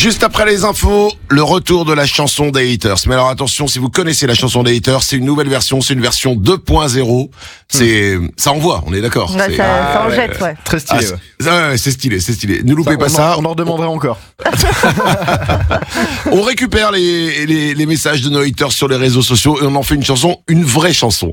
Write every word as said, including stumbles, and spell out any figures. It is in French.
Juste après les infos, le retour de la chanson des haters. Mais alors attention, si vous connaissez la chanson des haters, c'est une nouvelle version, c'est une version deux point zéro. C'est, hmm. ça envoie, on est d'accord. Ouais, c'est, ça, ah, ça en ouais, jette, ouais. Très stylé. Ah, Ouais. c'est, ouais, c'est stylé, c'est stylé. Ne loupez ça, pas on ça. En, on en demanderait encore. On récupère les, les, les messages de nos haters sur les réseaux sociaux et on en fait une chanson, une vraie chanson.